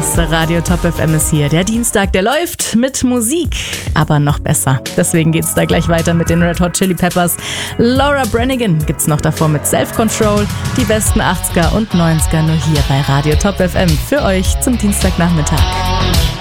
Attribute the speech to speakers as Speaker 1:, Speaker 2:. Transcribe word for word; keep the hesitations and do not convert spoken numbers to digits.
Speaker 1: Chaos. Radio Top F M ist hier. Der Dienstag, der läuft mit Musik, aber noch besser. Deswegen geht's da gleich weiter mit den Red Hot Chili Peppers. Laura Branigan gibt's noch davor mit Self Control. Die besten achtziger und neunziger nur hier bei Radio Top F M für euch zum Dienstagnachmittag.